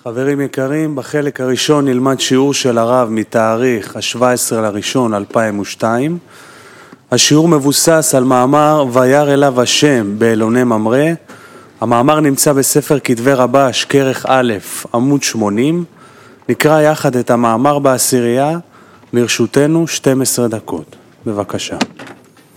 חברים יקרים, בחלק הראשון נלמד שיעור של הרב מתאריך ה-17/1/2002. השיעור מבוסס על מאמר וירא אליו השם באלוני ממרא. המאמר נמצא בספר כתבי רבש כרך א' עמוד 80. נקרא יחד את המאמר בעשירייה. לרשותנו 12 דקות. בבקשה.